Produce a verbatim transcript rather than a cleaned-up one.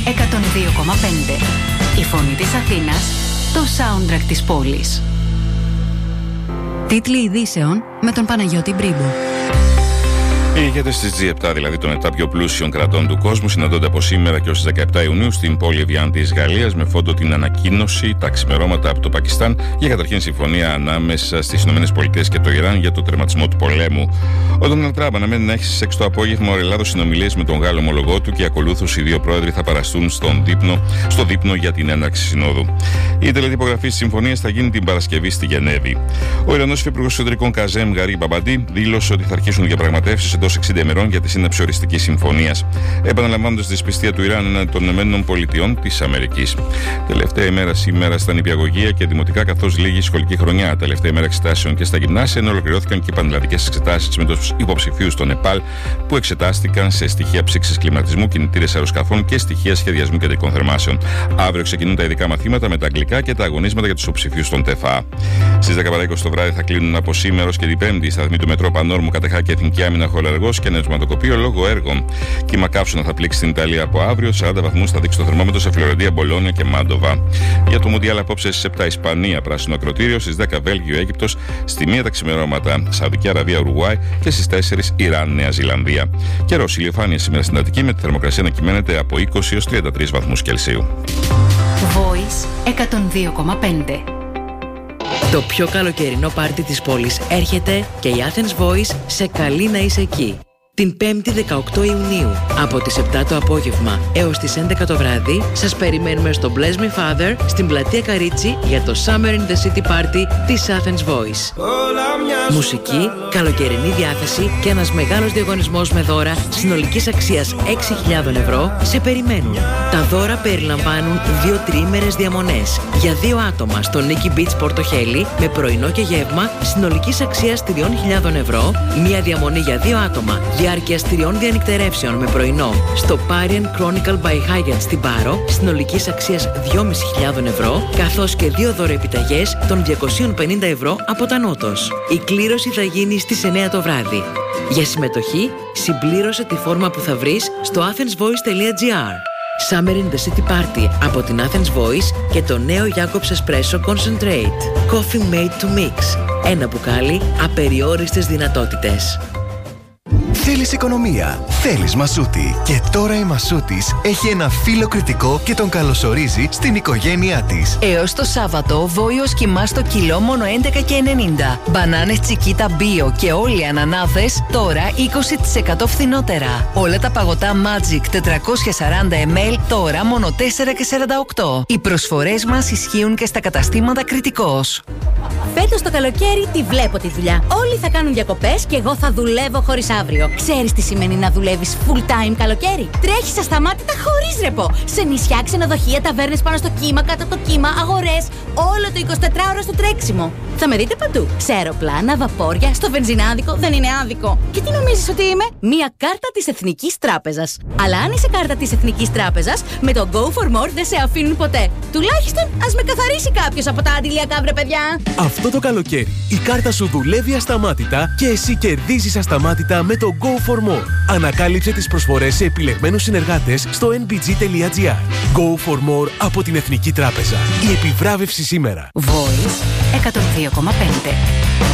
εκατόν δύο κόμμα πέντε. Η φωνή της Αθήνας, το soundtrack της πόλης. Τίτλοι ειδήσεων με τον Παναγιώτη Μπρίμπο. Οι ηγέτες της τζι επτά, δηλαδή των επτά πιο πλούσιων κρατών του κόσμου, συναντώνται από σήμερα και ως τις δεκαεπτά Ιουνίου στην πόλη Εβιάν της Γαλλίας με φόντο την ανακοίνωση τα ξημερώματα από το Πακιστάν για καταρχήν συμφωνία ανάμεσα στις ΗΠΑ και το Ιράν για το τερματισμό του πολέμου. Ο Ντόναλντ Τραμπ αναμένει να έχει στις έξι το απόγευμα ο Ελλάδος συνομιλίες με τον Γάλλο ομολογό του και ακολούθως οι δύο πρόεδροι θα παραστούν στον δείπνο, στο δείπνο για την έναρξη συνόδου. Η τελετή υπογραφή της συμφωνίας θα γίνει την Παρασκευή στη Γενέβη. Ο Ιρανός Υφυπουργός Εξωτερικών Καζέμ Γαρίπ Μπαμπαντί δήλωσε ότι θα αρχίσουν διαπραγματεύσεις εντός εξήντα ημερών για τη σύναψη οριστικής συμφωνίας, επαναλαμβάνοντας τη δυσπιστία του Ιράν έναντι των ΗΠΑ της Αμερικής. Τελευταία ημέρα σήμερα στα νηπιαγωγεία και δημοτικά, καθώς λίγη η σχολική χρονιά. Τελευταία ημέρα εξετάσεων και στα γυμνάσια, ενώ ολοκληρώθηκαν και οι πανελλαδικές εξετάσεις με τους υποψηφίους στο Νεπάλ που εξετάστηκαν σε στοιχεία ψήξης κλιματισμού, κινητήρες αεροσκαφών και στοιχεία σχεδιασμού κεντρικών θερμάσεων. Αύριο ξεκινούν τα ειδικά μαθήματα με τα αγγλικά και τα αγωνίσματα για τους υποψηφίους στον ΤΕΦΑ. Στις δέκα παρά είκοσι το βράδυ θα κλείνουν από σήμερα και την Πέμπτη η σταθμή του μετρό Πανόρμου, Κατεχά και Εθνική Άμυνα Χολαργός και νευσματοκοπείο λόγω έργων. Κύμα καύσωνα θα πλήξει την Ιταλία από αύριο. σαράντα βαθμούς θα δείξει το θερμόμετρο σε Φλωρεντία, Μπολόνια και Μάντοβα. Για το Μουντιάλ απόψε στις επτά Ισπανία, πράσινο ακροτήριο, στις δέκα Βέλγιο, Αίγυπτος, στη μία τα ξημερώματα Σαουδική Αραβία, Ουρουγουάη και στις τέσσερις Ιράν, Νέα Ζηλανδία. Καιρός, ηλιοφάνεια σήμερα στην Αττική με τη θερμοκρασία να κυμαίνεται από είκοσι έως τριάντα τρεις βαθμούς Κελσίου. Voice εκατόν δύο κόμμα πέντε. Το πιο καλοκαιρινό πάρτι της πόλης έρχεται και η Athens Voice σε καλεί να είσαι εκεί. Την πέμπτη δεκαοκτώ Ιουνίου, από τις επτά το απόγευμα έως τις έντεκα το βράδυ, σας περιμένουμε στο Bless Me Father στην πλατεία Καρίτσι για το Summer in the City Party της Athens Voice. Μουσική, καλοκαιρινή διάθεση και ένας μεγάλος διαγωνισμός με δώρα συνολικής αξίας έξι χιλιάδες ευρώ σε περιμένουν. Τα δώρα περιλαμβάνουν δύο τριήμερες διαμονές για δύο άτομα στο Nikki Beach Πορτοχέλη με πρωινό και γεύμα συνολικής αξίας τρεις χιλιάδες ευρώ, μία διαμονή για δύο άτομα διάρκειας τριών διανυκτερεύσεων με πρωινό στο Parian Chronicle by Hyatt στην Πάρο συνολικής αξίας δυόμισι χιλιάδες ευρώ, καθώς και δύο δωρεοεπιταγές των διακόσια πενήντα ευρώ από τα Νότος. Η κλήρωση θα γίνει στις εννέα το βράδυ. Για συμμετοχή, συμπλήρωσε τη φόρμα που θα βρεις στο athensvoice τελεία gr. Summer in the City Party από την Athens Voice και το νέο Jacobs Espresso Concentrate. Coffee made to mix. Ένα μπουκάλι, απεριόριστες δυνατότητες. Θέλεις οικονομία, θέλεις Μασούτη. Και τώρα η Μασούτης έχει ένα φύλλο κριτικό και τον καλωσορίζει στην οικογένειά της. Έως το Σάββατο, βόηος κιμά στο κιλό μόνο έντεκα και ενενήντα. Μπανάνες Τσικίτα Bio και όλοι οι ανανάδες τώρα είκοσι τοις εκατό φθηνότερα. Όλα τα παγωτά Magic τετρακόσια σαράντα μιλιλίτρα τώρα μόνο τέσσερα και σαράντα οκτώ. Οι προσφορές μας ισχύουν και στα καταστήματα Κριτικός. Φέτος το καλοκαίρι τη βλέπω τη δουλειά. Όλοι θα κάνουν διακοπές και εγώ θα δουλεύω χωρίς αύριο. Ξέρεις τι σημαίνει να δουλεύεις full time καλοκαίρι? Τρέχεις ασταμάτητα χωρίς ρεπό. Σε νησιά, ξενοδοχεία, ταβέρνες πάνω στο κύμα, κάτω από το κύμα, αγορές. Όλο το εικοσιτετράωρο στο τρέξιμο. Θα με δείτε παντού. Σε αεροπλάνα, βαπόρια, στο βενζινάδικο. Δεν είναι άδικο. Και τι νομίζεις ότι είμαι? Μία κάρτα της Εθνικής Τράπεζας. Αλλά αν είσαι κάρτα της Εθνικής Τράπεζας, με το Go for More δεν σε αφήνουν ποτέ. Τουλάχιστον ας με καθαρίσει κάποιος από τα αντιλιακά, βρε παιδιά. Αυτό το καλοκαίρι η κάρτα σου δουλεύει ασταμάτητα και εσύ κερδίζεις ασταμάτητα με το Go for More. Ανακάλυψε τις προσφορές σε επιλεγμένους συνεργάτες στο εν μπι τζι τελεία gr. Go for More από την Εθνική Τράπεζα. Η επιβράβευση σήμερα. Voice εκατόν δύο κόμμα πέντε.